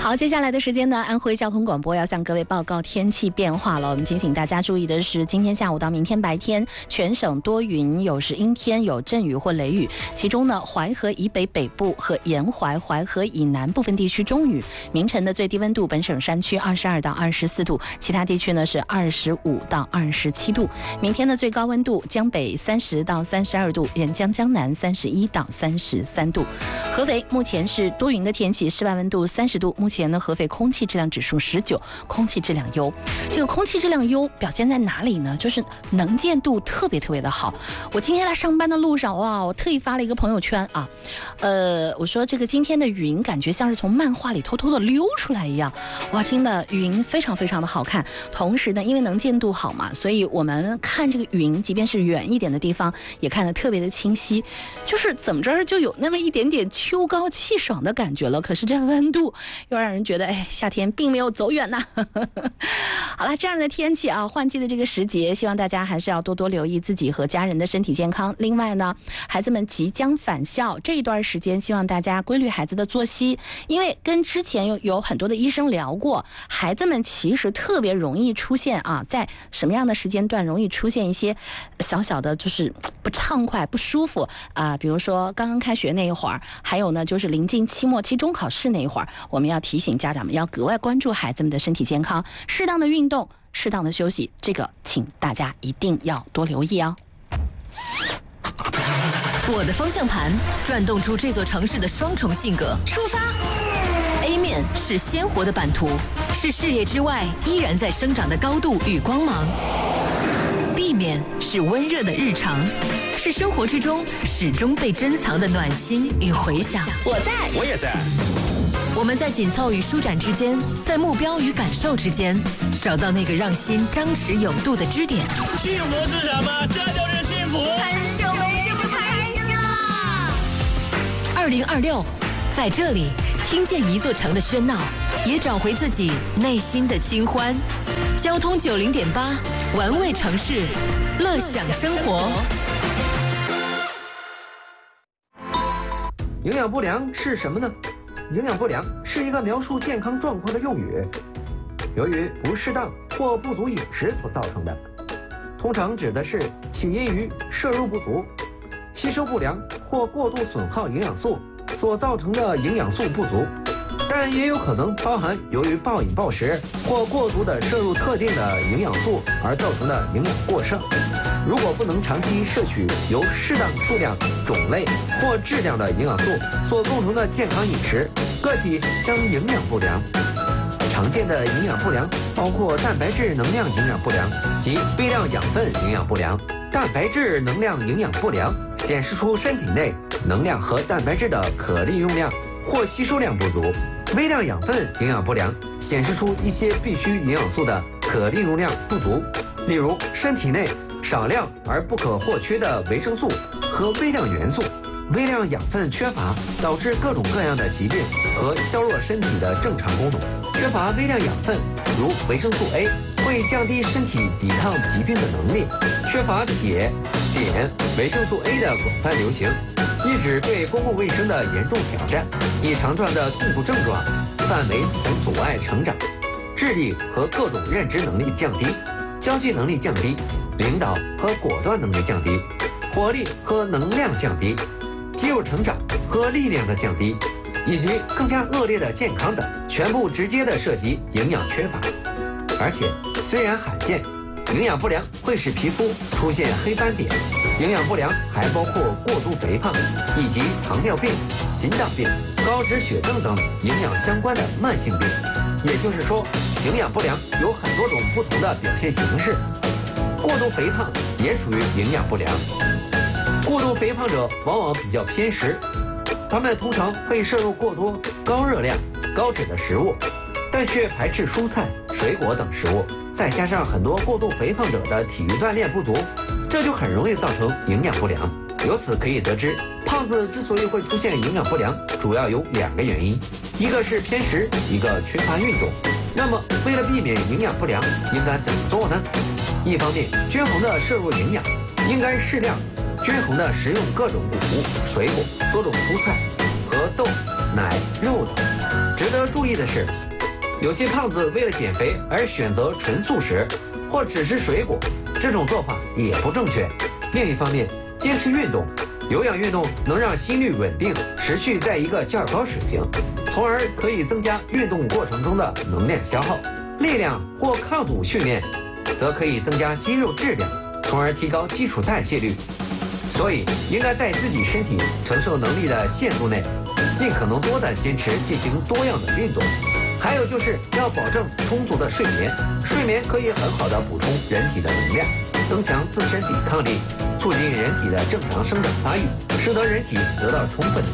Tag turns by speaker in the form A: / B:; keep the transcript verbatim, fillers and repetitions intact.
A: 好，接下来的时间呢，安徽交通广播要向各位报告天气变化了。我们提醒大家注意的是，今天下午到明天白天，全省多云，有时阴天，有阵雨或雷雨。其中呢，淮河以北北部和沿淮、淮河以南部分地区中雨。明晨的最低温度，本省山区二十二到二十四度，其他地区呢是二十五到二十七度。明天的最高温度，江北三十到三十二度，沿江江南三十一到三十三度。合肥目前是多云的天气，室外温度三十度。目前呢，合肥空气质量指数十九，空气质量优。这个空气质量优表现在哪里呢？就是能见度特别特别的好。我今天来上班的路上，哇，我特意发了一个朋友圈啊，呃，我说这个今天的云感觉像是从漫画里偷偷的溜出来一样，哇，真的云非常非常的好看。同时呢，因为能见度好嘛，所以我们看这个云，即便是远一点的地方，也看得特别的清晰。就是怎么着就有那么一点点秋高气爽的感觉了。可是这温度又让人觉得，哎，夏天并没有走远呐。好了，这样的天气啊，换季的这个时节，希望大家还是要多多留意自己和家人的身体健康。另外呢，孩子们即将返校这一段时间，希望大家规律孩子的作息，因为跟之前有有很多的医生聊过，孩子们其实特别容易出现啊，在什么样的时间段容易出现一些小小的就是不畅快、不舒服啊、呃，比如说刚刚开学那一会儿，还有呢就是临近期末、期中考试那一会儿，我们要提醒家长们要格外关注孩子们的身体健康，适当的运动，适当的休息，这个请大家一定要多留意哦。
B: 我的方向盘转动出这座城市的双重性格。出发 A 面是鲜活的版图，是视野之外依然在生长的高度与光芒。B 面是温热的日常，是生活之中始终被珍藏的暖心与回响。
C: 我在，我也在。
B: 我们在紧凑与舒展之间，在目标与感受之间，找到那个让心张弛有度的支点。
C: 幸福是什么？这就是幸福。
B: 很久没这么开心了。二零二六，在这里听见一座城的喧闹，也找回自己内心的清欢。交通九零点八，玩味城市，乐享生活。
D: 营养不良是什么呢？营养不良是一个描述健康状况的用语，由于不适当或不足饮食所造成的，通常指的是起因于摄入不足、吸收不良或过度损耗营养素所造成的营养素不足，但也有可能包含由于暴饮暴食或过度的摄入特定的营养素而造成的营养过剩。如果不能长期摄取由适当数量、种类或质量的营养素所构成的健康饮食，个体将营养不良。常见的营养不良包括蛋白质能量营养不良及微量养分营养不良。蛋白质能量营养不良显示出身体内能量和蛋白质的可利用量或吸收量不足。微量养分营养不良显示出一些必需营养素的可利用量不足，例如身体内少量而不可或缺的维生素和微量元素。微量养分缺乏导致各种各样的疾病和削弱身体的正常功能。缺乏微量养分，如维生素 A， 会降低身体抵抗疾病的能力。缺乏铁、碘、维生素 A 的广泛流行，一指对公共卫生的严重挑战。一长串的痛苦症状范围从阻碍成长、智力和各种认知能力降低、交际能力降低、领导和果断能力降低、活力和能量降低、肌肉成长和力量的降低，以及更加恶劣的健康等，全部直接的涉及营养缺乏。而且虽然罕见，营养不良会使皮肤出现黑斑点。营养不良还包括过度肥胖以及糖尿病、心脏病、高脂血症等营养相关的慢性病。也就是说，营养不良有很多种不同的表现形式。过度肥胖也属于营养不良。过度肥胖者往往比较偏食，他们通常会摄入过多高热量、高脂的食物，但却排斥蔬菜、水果等食物。再加上很多过度肥胖者的体育锻炼不足，这就很容易造成营养不良。由此可以得知，胖子之所以会出现营养不良，主要有两个原因，一个是偏食，一个缺乏运动。那么为了避免营养不良，应该怎么做呢？一方面，均衡的摄入营养，应该适量均衡的食用各种谷物、水果、多种蔬菜和豆、奶、肉等。 值得注意的是，有些胖子为了减肥而选择纯素食或只吃水果，这种做法也不正确。另一方面，坚持运动，有氧运动能让心率稳定，持续在一个较高水平，从而可以增加运动过程中的能量消耗。力量或抗阻训练则可以增加肌肉质量，从而提高基础代谢率。所以应该在自己身体承受能力的限度内，尽可能多的坚持进行多样的运动。还有就是要保证充足的睡眠，睡眠可以很好的补充人体的能量，增强自身抵抗力，促进人体的正常生长发育，使得人体得到充分的